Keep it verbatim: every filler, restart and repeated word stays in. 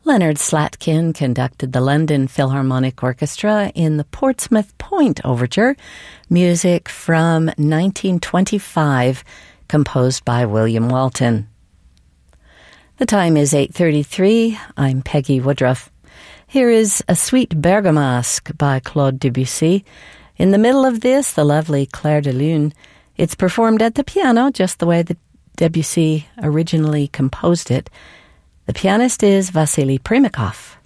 Leonard Slatkin conducted the London Philharmonic Orchestra in the Portsmouth Point Overture, music from nineteen twenty-five, composed by William Walton. The time is eight thirty-three. I'm Peggy Woodruff. Here is A Sweet Bergamasque by Claude Debussy. In the middle of this, the lovely Clair de Lune. It's performed at the piano, just the way that Debussy originally composed it. The pianist is Vasily Primakov.